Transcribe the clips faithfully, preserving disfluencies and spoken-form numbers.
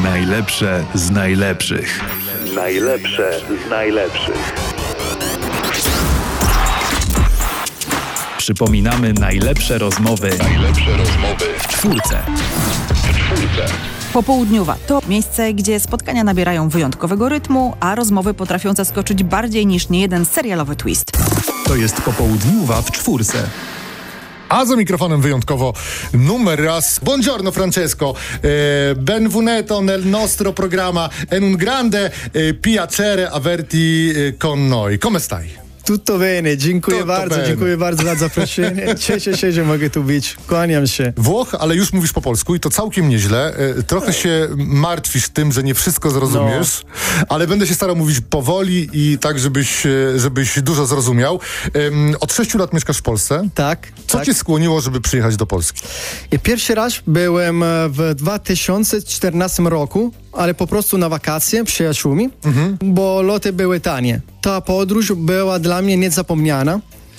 Najlepsze z najlepszych. Najlepsze z najlepszych. Przypominamy najlepsze rozmowy. Najlepsze rozmowy w czwórce. w czwórce. Popołudniowa to miejsce, gdzie spotkania nabierają wyjątkowego rytmu, a rozmowy potrafią zaskoczyć bardziej niż niejeden serialowy twist. To jest Popołudniowa w czwórce. A za mikrofonem wyjątkowo numer raz. Buongiorno Francesco, eh, benvenuto nel nostro programma. En un grande eh, piacere averti eh, con noi. Come stai? Tutto bene, dziękuję Tutto bardzo, bene. dziękuję bardzo za zaproszenie. Cieszę się, że mogę tu być. Kłaniam się. Włoch, ale już mówisz po polsku i to całkiem nieźle. E, Trochę się martwisz tym, że nie wszystko zrozumiesz, ale będę się starał mówić powoli i tak, żebyś, e, żebyś dużo zrozumiał. Em, Od sześciu lat mieszkasz w Polsce. Tak, Co tak. cię skłoniło, żeby przyjechać do Polski? I pierwszy raz byłem e, w dwa tysiące czternastym roku, ale po prostu na wakacje z przyjaciółmi, bo loty były tanie. Ta podróż była dla mnie niezapomniana,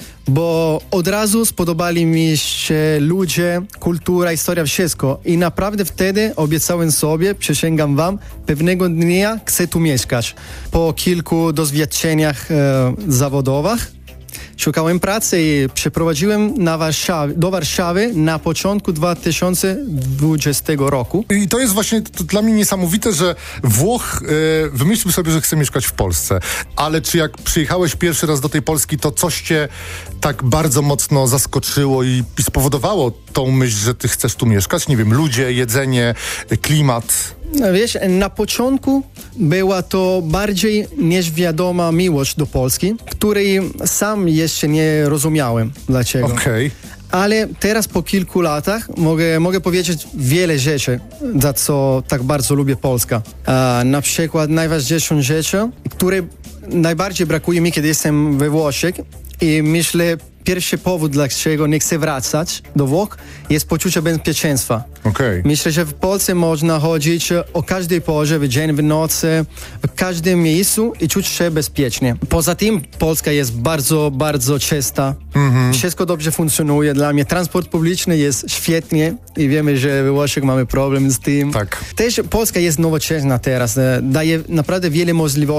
bo od razu spodobali mi się ludzie, kultura, historia, wszystko. I naprawdę wtedy obiecałem sobie, przysięgam wam, pewnego dnia chcę tu mieszkać. Po kilku doświadczeniach e, zawodowych szukałem pracy i przeprowadziłem na Warszawy, do Warszawy na początku dwa tysiące dwudziestego roku. I to jest właśnie to dla mnie niesamowite, że Włoch e, wymyślił sobie, że chce mieszkać w Polsce. Ale czy jak przyjechałeś pierwszy raz do tej Polski, to coś cię tak bardzo mocno zaskoczyło i, i spowodowało tą myśl, że ty chcesz tu mieszkać? Nie wiem, ludzie, jedzenie, klimat. No wiesz, na początku była to bardziej niż wiadoma miłość do Polski, której sam jeszcze nie rozumiałem dlaczego. Okej. Ale teraz po kilku latach mogę, mogę powiedzieć wiele rzeczy, za co tak bardzo lubię Polskę. A, na przykład najważniejszą rzeczą, której najbardziej brakuje mi, kiedy jestem we Włoszech i myślę, pierwszy powód, dlaczego nie chcę wracać do Włoch, jest poczucie bezpieczeństwa. Okej. Myślę, że w Polsce można chodzić o każdej porze, w dzień, w nocy, w każdym miejscu i czuć się bezpiecznie. Poza tym Polska jest bardzo, bardzo czysta. Wszystko dobrze funkcjonuje dla mnie. Transport publiczny jest świetnie i wiemy, że we Włoszech mamy problem z tym. Tak. Też Polska jest nowoczesna teraz. Daje naprawdę wiele możliwości.